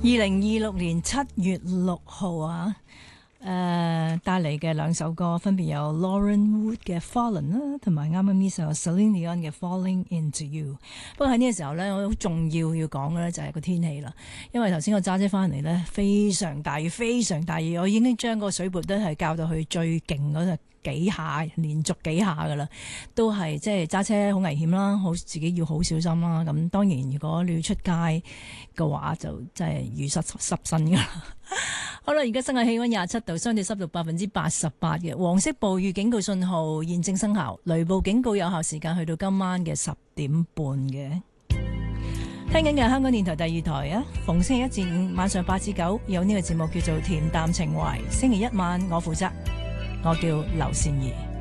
2026年7月6號啊，帶嚟嘅兩首歌分別有 Lauren Wood 嘅 Fallen 啦，同埋啱啱呢首 Celine Dion 嘅 Falling Into You。不過喺呢個時候呢，我好重要講嘅呢就係個天氣啦，因為頭先我揸車翻嚟呢，非常大雨，非常大雨，我已經將個水撥都係校到去最勁嗰隻。幾下連續幾下噶啦，都係即係揸車好危險啦，自己要好小心啦。咁當然如果你要出街嘅話，就真係雨濕身噶啦。好啦，而家室外氣溫27度，相對濕度88%嘅黃色暴雨警告信號現正生效，雷暴警告有效時間去到今晚嘅10點半嘅。聽緊嘅香港電台第2台啊，逢星期1至5晚上8至9有呢個節目叫做恬淡情懷，星期一晚我負責。我叫劉善儀。